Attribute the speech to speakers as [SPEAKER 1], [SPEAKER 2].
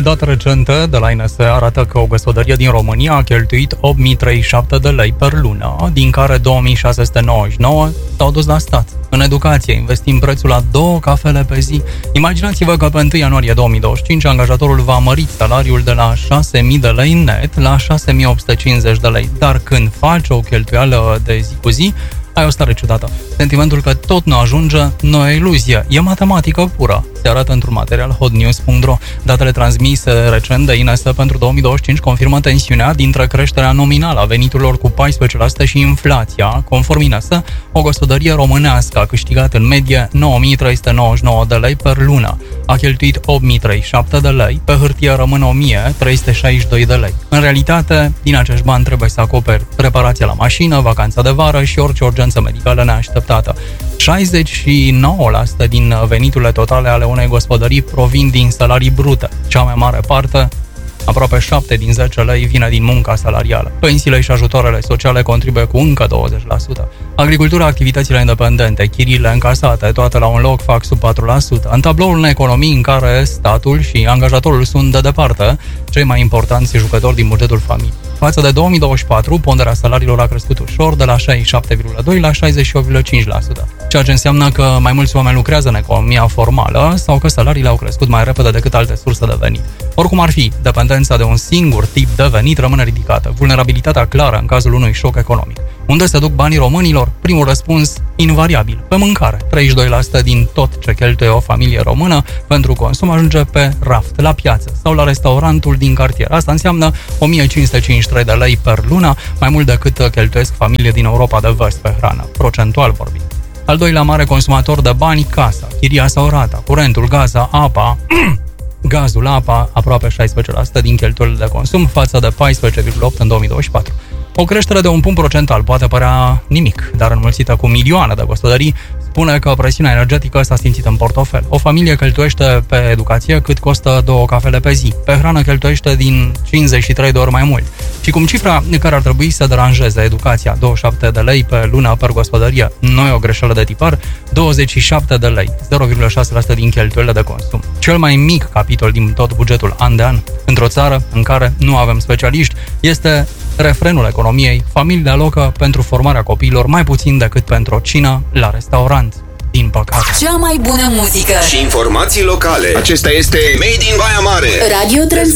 [SPEAKER 1] Data recentă de la INS arată că o gospodărie din România a cheltuit 8.037 de lei per lună, din care 2.699 s-au dus la stat. În educație investim prețul la 2 cafele pe zi. Imaginați-vă că pe 1 ianuarie 2025 angajatorul va mări salariul de la 6.000 de lei net la 6.850 de lei. Dar când faci o cheltuială de zi cu zi, ai o stare ciudată. Sentimentul că tot nu ajunge, nu e iluzie. E matematică pură. Se arată într-un material hotnews.ro. Datele transmise recent de INS pentru 2025 confirmă tensiunea dintre creșterea nominală a veniturilor cu 14% și inflația. Conform INS, o gospodărie românească a câștigat în medie 9.399 de lei per lună. A cheltuit 8.037 de lei, pe hârtie rămân 1.362 de lei. În realitate, din acești bani trebuie să acoperi reparația la mașină, vacanța de vară și orice urgență medicală neașteptată. 69% din veniturile totale ale unei gospodării provin din salarii brute. Cea mai mare parte, aproape 7 din 10 lei, vine din munca salarială. Pensiile și ajutoarele sociale contribuie cu încă 20%. Agricultura, activitățile independente, chiriile încasate, toate la un loc fac sub 4%. În tabloul unei economii în care statul și angajatorul sunt de departe cei mai importanți jucători din bugetul familiei. Față de 2024, ponderea salariilor a crescut ușor de la 67,2 la 68,5%, ceea ce înseamnă că mai mulți oameni lucrează în economia formală sau că salariile au crescut mai repede decât alte surse de venit. Oricum ar fi, dependența de un singur tip de venit rămâne ridicată, vulnerabilitatea clară în cazul unui șoc economic. Unde se duc banii românilor? Primul răspuns, invariabil, pe mâncare. 32% din tot ce cheltuie o familie română pentru consum ajunge pe raft, la piață sau la restaurantul din cartier. Asta înseamnă 1.553 de lei per lună, mai mult decât cheltuiesc familie din Europa de vest pe hrană, procentual vorbind. Al doilea mare consumator de bani, casa, chiria sau rata, curentul, gaza, apa, gazul, apa, aproape 16% din cheltuielile de consum față de 14,8% în 2024. O creștere de un punct procentual poate părea nimic, dar înmulțită cu milioane de gospodării, spune că presiunea energetică s-a simțit în portofel. O familie cheltuiește pe educație cât costă 2 cafele pe zi. Pe hrană cheltuiește din 53 de ori mai mult. Și cum cifra care ar trebui să deranjeze educația, 27 de lei pe lună per gospodărie, nu e o greșeală de tipar, 27 de lei, 0,6% din cheltuielile de consum. Cel mai mic capitol din tot bugetul an de an, într-o țară în care nu avem specialiști, este refrenul economiei. Familiile alocă pentru formarea copiilor mai puțin decât pentru o cină la restaurant. Din păcate.
[SPEAKER 2] Cea mai bună muzică
[SPEAKER 3] și informații locale. Acesta este Made in Baia Mare.
[SPEAKER 2] Radio